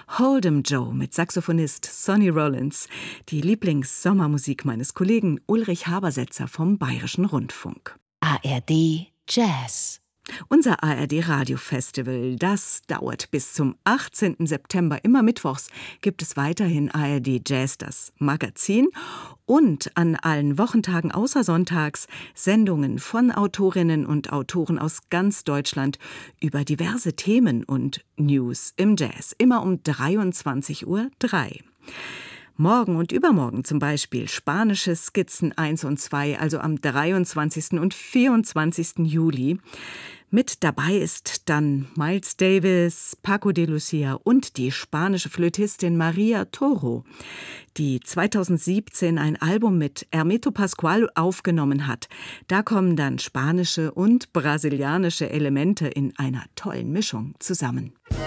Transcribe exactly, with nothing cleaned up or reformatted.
Hold'em Joe mit Saxophonist Sonny Rollins, die Lieblings-Sommermusik meines Kollegen Ulrich Habersetzer vom Bayerischen Rundfunk. A R D Jazz. Unser A R D-Radio-Festival, das dauert bis zum achtzehnten September. Immer mittwochs gibt es weiterhin A R D Jazz, das Magazin. Und an allen Wochentagen außer sonntags Sendungen von Autorinnen und Autoren aus ganz Deutschland über diverse Themen und News im Jazz. Immer um dreiundzwanzig Uhr drei. Morgen und übermorgen zum Beispiel spanische Skizzen eins und zwei, also am dreiundzwanzigsten und vierundzwanzigsten Juli. Mit dabei ist dann Miles Davis, Paco de Lucia und die spanische Flötistin Maria Toro, die zweitausendsiebzehn ein Album mit Hermeto Pascual aufgenommen hat. Da kommen dann spanische und brasilianische Elemente in einer tollen Mischung zusammen.